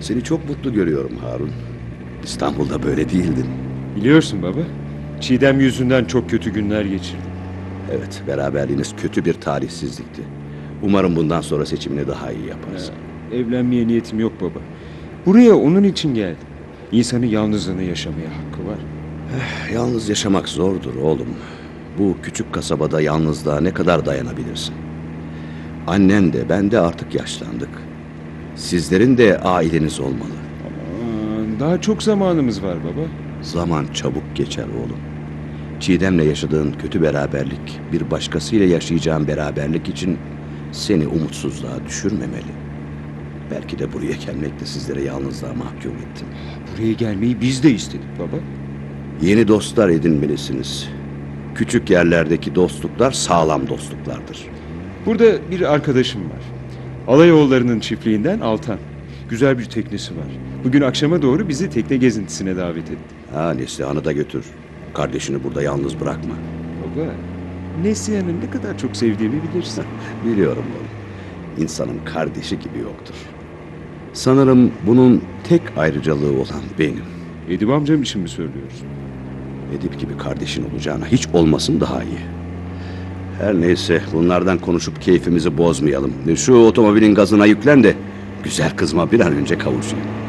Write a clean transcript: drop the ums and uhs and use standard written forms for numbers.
Seni çok mutlu görüyorum Harun. İstanbul'da böyle değildin. Biliyorsun baba, Çiğdem yüzünden çok kötü günler geçirdim. Evet, beraberliğiniz kötü bir talihsizlikti. Umarım bundan sonra seçimini daha iyi yaparsın. Evlenmeye niyetim yok baba. Buraya onun için geldim. İnsanın yalnızlığını yaşamaya hakkı var. Yalnız yaşamak zordur oğlum. Bu küçük kasabada yalnızlığa ne kadar dayanabilirsin? Annen de ben de artık yaşlandık. Sizlerin de aileniz olmalı. Aman, daha çok zamanımız var baba. Zaman çabuk geçer oğlum. Çiğdem'le yaşadığın kötü beraberlik, bir başkasıyla yaşayacağın beraberlik için seni umutsuzluğa düşürmemeli. Belki de buraya gelmekle sizlere yalnızlığa mahkum ettim. Buraya gelmeyi biz de istedik baba. Yeni dostlar edinmelisiniz. Küçük yerlerdeki dostluklar sağlam dostluklardır. Burada bir arkadaşım var. Alayoğulları'nın çiftliğinden Altan. Güzel bir teknesi var. Bugün akşama doğru bizi tekne gezintisine davet etti. Neslihan'ı da götür. Kardeşini burada yalnız bırakma. Baba, Neslihan'ı ne kadar çok sevdiğimi bilirsin. Biliyorum oğlum. İnsanın kardeşi gibi yoktur. Sanırım bunun tek ayrıcalığı olan benim. Edip amcam için mi söylüyorsun? Edip gibi kardeşin olacağına hiç olmasın daha iyi. Her neyse, bunlardan konuşup keyfimizi bozmayalım. Şu otomobilin gazına yüklen de güzel kızıma bir an önce kavuşayım.